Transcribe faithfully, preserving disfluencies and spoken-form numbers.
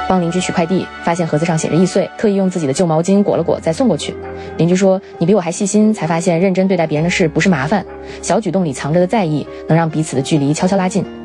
帮邻居取快递，发现盒子上写着易碎，特意用自己的旧毛巾裹了裹再送过去。邻居说，你比我还细心，才发现认真对待别人的事不是麻烦，小举动里藏着的在意能让彼此的距离悄悄拉近。